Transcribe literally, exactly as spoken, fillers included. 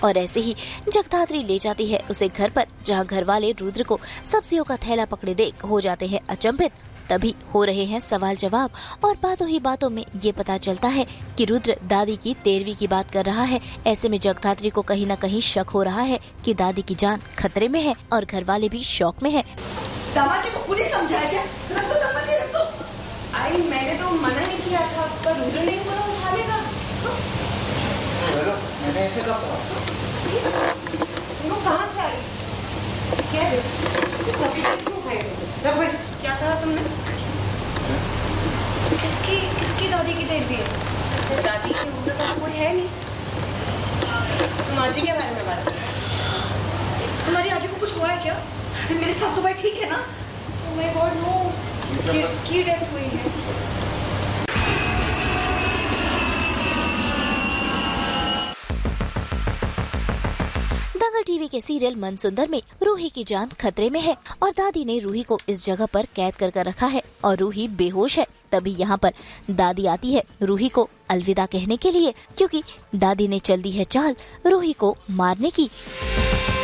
और ऐसे ही जगधात्री ले जाती है उसे घर पर, जहाँ घर वाले रुद्र को सब्जियों का थैला पकड़े देख हो जाते हैं अचंभित। तभी हो रहे हैं सवाल जवाब और बातों ही बातों में ये पता चलता है कि रुद्र दादी की तेरहवीं की बात कर रहा है। ऐसे में जगधात्री को कहीं न कहीं शक हो रहा है कि दादी की जान खतरे में है और घर वाले भी शौक में है। दामाजी को पुलिस समझाया क्या? रख दो दामाजी, रख दो। आई मैंने तो मना नहीं किया था, पर रुद्र नहीं बोला उठा लेगा। मैंने ऐसे कहा था। तुम कहाँ से आई? क्या है? सब्जी क्यों खाई? रख बस। क्या कहा तुमने? किसकी किसकी दादी की तेरहवीं है? दादी की उम्र तो कोई है नहीं। तुम आजी के बारे में बात कर रहे हो? तुम्हारी आजी को कुछ हुआ है क्या? अरे मेरे सासू भाई ठीक है ना? Oh my God no. किसकी डेथ हुई है? दंगल टीवी के सीरियल मनसुंदर में रूही की जान खतरे में है और दादी ने रूही को इस जगह पर कैद कर कर रखा है और रूही बेहोश है। तभी यहाँ पर दादी आती है रूही को अलविदा कहने के लिए, क्योंकि दादी ने चल दी है चाल रूही को मारने की।